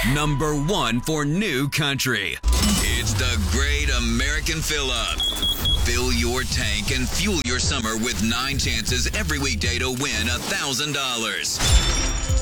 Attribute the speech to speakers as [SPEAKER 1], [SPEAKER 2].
[SPEAKER 1] Number 1 for new country. It's the Great American Fill-Up. Fill your tank and fuel your summer with 9 chances every weekday to win $1,000.